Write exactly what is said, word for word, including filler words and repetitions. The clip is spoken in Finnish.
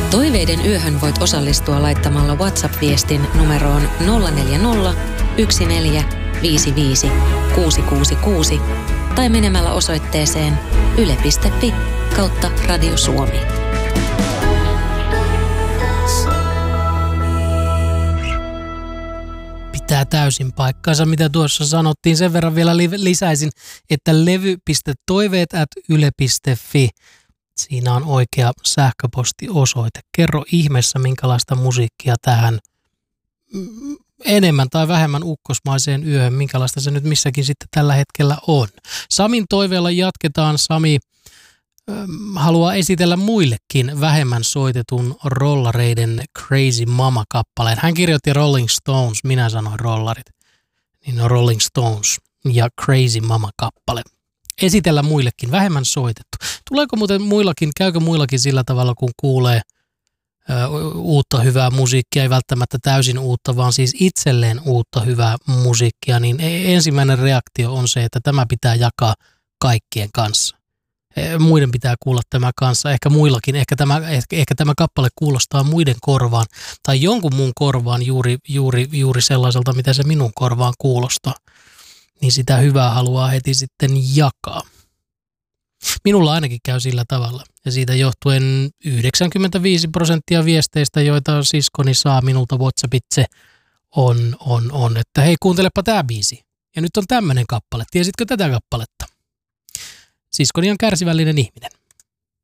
Toiveiden yöhön voit osallistua laittamalla WhatsApp-viestin numeroon nolla neljä nolla, yksi neljä, viisi viisi, kuusi kuusi kuusi tai menemällä osoitteeseen yle piste fi kautta Radio Suomi. Pitää täysin paikkansa, mitä tuossa sanottiin. Sen verran vielä lisäisin, että levy piste toiveet ät yle piste fi. Siinä on oikea sähköpostiosoite. Kerro ihmeessä, minkälaista musiikkia tähän enemmän tai vähemmän ukkosmaiseen yöhön, minkälaista se nyt missäkin sitten tällä hetkellä on. Samin toiveella jatketaan. Sami ähm, haluaa esitellä muillekin vähemmän soitetun rollareiden Crazy Mama-kappaleen. Hän kirjoitti Rolling Stones, minä sanoin rollarit. Niin on Rolling Stones ja Crazy Mama-kappale. Esitellä muillekin, vähemmän soitettu. Tuleeko muuten muillakin, käykö muillakin sillä tavalla, kun kuulee ö, uutta hyvää musiikkia, ei välttämättä täysin uutta, vaan siis itselleen uutta hyvää musiikkia, niin ensimmäinen reaktio on se, että tämä pitää jakaa kaikkien kanssa. Muiden pitää kuulla tämä kanssa, ehkä muillakin, ehkä tämä, ehkä, ehkä tämä kappale kuulostaa muiden korvaan tai jonkun muun korvaan juuri, juuri, juuri sellaiselta, mitä se minun korvaan kuulostaa. Niin sitä hyvää haluaa heti sitten jakaa. Minulla ainakin käy sillä tavalla. Ja siitä johtuen yhdeksänkymmentäviisi prosenttia viesteistä, joita siskoni saa minulta WhatsAppitse, on, on, on, että hei, kuuntelepa tää biisi. Ja nyt on tämmönen kappale. Tiesitkö tätä kappaletta? Siskoni on kärsivällinen ihminen.